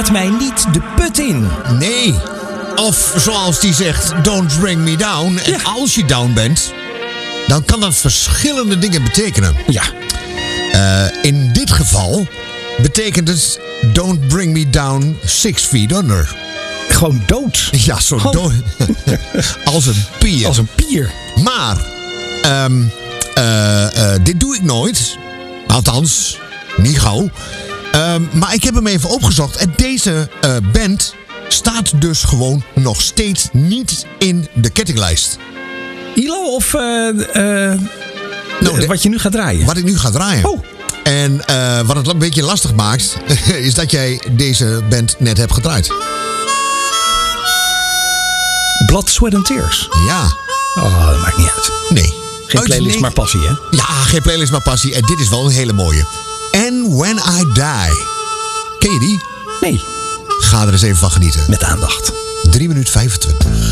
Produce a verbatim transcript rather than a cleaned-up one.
laat mij niet de put in. Nee. Of zoals die zegt, don't bring me down. En Ja. als je down bent, dan kan dat verschillende dingen betekenen. Ja. Uh, in dit geval betekent het don't bring me down six feet under. Gewoon dood. Ja, zo Oh. dood. Als een pier. Als een pier. Maar, um, uh, uh, dit doe ik nooit. Althans, niet gauw. Um, maar ik heb hem even opgezocht. En deze uh, band staat dus gewoon nog steeds niet in de kettinglijst. Ilo of uh, uh, Nou, de- wat je nu gaat draaien? Wat ik nu ga draaien. Oh. En uh, wat het een beetje lastig maakt, is dat jij deze band net hebt gedraaid. Blood, Sweat and Tears. Ja. Oh, dat maakt niet uit. Nee. Geen Uit playlist, ne- maar passie, hè? Ja, geen playlist, maar passie. En dit is wel een hele mooie. And When I Die. Ken je die? Nee, Ga er eens even van genieten. met aandacht. drie minuten vijfentwintig.